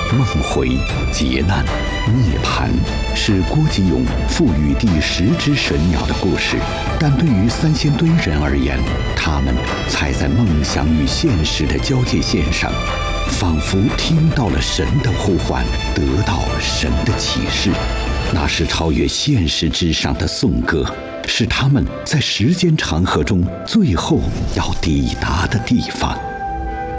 梦回、劫难、涅槃，是郭吉勇赋予第10只神鸟的故事。但对于三仙堆人而言，他们踩在梦想与现实的交界线上，仿佛听到了神的呼唤，得到神的启示。那是超越现实之上的颂歌，是他们在时间长河中最后要抵达的地方。